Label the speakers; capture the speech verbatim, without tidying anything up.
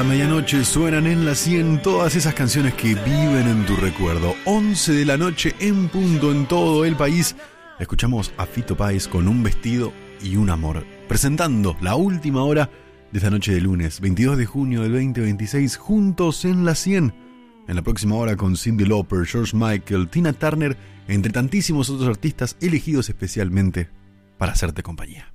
Speaker 1: la medianoche suenan en la cien todas esas canciones que viven en tu recuerdo. once de la noche en punto en todo el país. Escuchamos a Fito Páez con Un vestido y un amor, presentando la última hora de esta noche de lunes, veintidós de junio del veinte veintiséis, juntos en la cien. En la próxima hora con Cyndi Lauper, George Michael, Tina Turner, entre tantísimos otros artistas elegidos especialmente para hacerte compañía.